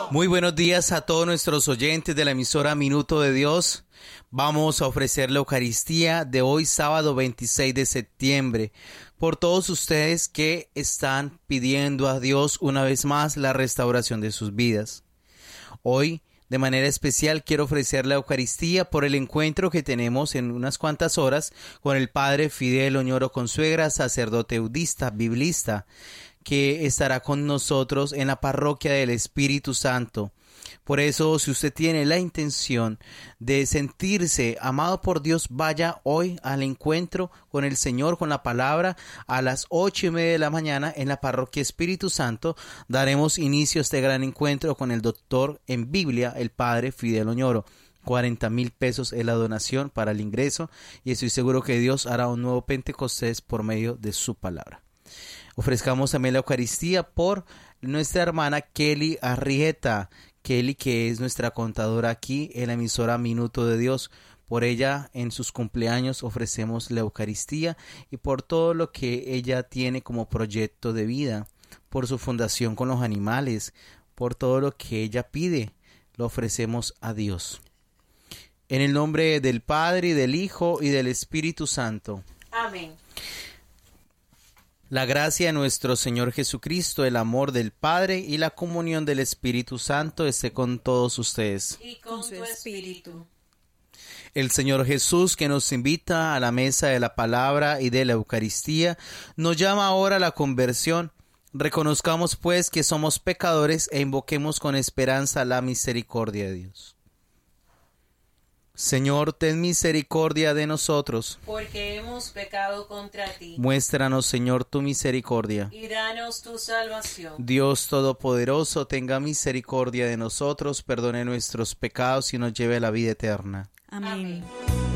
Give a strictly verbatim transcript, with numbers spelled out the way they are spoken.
Muy buenos días a todos nuestros oyentes de la emisora Minuto de Dios. Vamos a ofrecer la Eucaristía de hoy, sábado veintiséis de septiembre, por todos ustedes que están pidiendo a Dios una vez más la restauración de sus vidas. Hoy, de manera especial, quiero ofrecer la Eucaristía por el encuentro que tenemos en unas cuantas horas con el Padre Fidel Oñoro Consuegra, sacerdote eudista, biblista, que estará con nosotros en la parroquia del Espíritu Santo. Por eso, si usted tiene la intención de sentirse amado por Dios, vaya hoy al encuentro con el Señor, con la palabra, a las ocho y media de la mañana en la parroquia Espíritu Santo. Daremos inicio a este gran encuentro con el doctor en Biblia, el Padre Fidel Oñoro. cuarenta mil pesos es la donación para el ingreso y estoy seguro que Dios hará un nuevo Pentecostés por medio de su palabra. Ofrezcamos también la Eucaristía por nuestra hermana Kelly Arrieta. Kelly, que es nuestra contadora aquí en la emisora Minuto de Dios. Por ella, en sus cumpleaños, ofrecemos la Eucaristía y por todo lo que ella tiene como proyecto de vida, por su fundación con los animales, por todo lo que ella pide, lo ofrecemos a Dios. En el nombre del Padre, y del Hijo, y del Espíritu Santo. Amén. La gracia de nuestro Señor Jesucristo, el amor del Padre y la comunión del Espíritu Santo esté con todos ustedes. Y con tu espíritu. El Señor Jesús, que nos invita a la mesa de la palabra y de la Eucaristía, nos llama ahora a la conversión. Reconozcamos pues que somos pecadores e invoquemos con esperanza la misericordia de Dios. Señor, ten misericordia de nosotros, porque hemos pecado contra ti. Muéstranos, Señor, tu misericordia. Y danos tu salvación. Dios Todopoderoso, tenga misericordia de nosotros, perdone nuestros pecados y nos lleve a la vida eterna. Amén. Amén.